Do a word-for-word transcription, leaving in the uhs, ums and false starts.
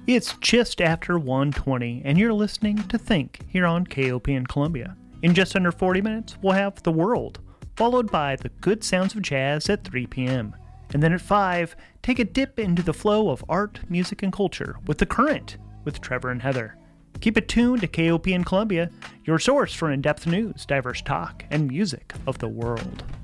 It's just after one twenty, and you're listening to Think here on K O P N Columbia. In just under forty minutes, we'll have The World, followed by the good sounds of jazz at three p.m. And then at five, take a dip into the flow of art, music, and culture with The Current with Trevor and Heather. Keep it tuned to K O P N Columbia, your source for in-depth news, diverse talk, and music of the world.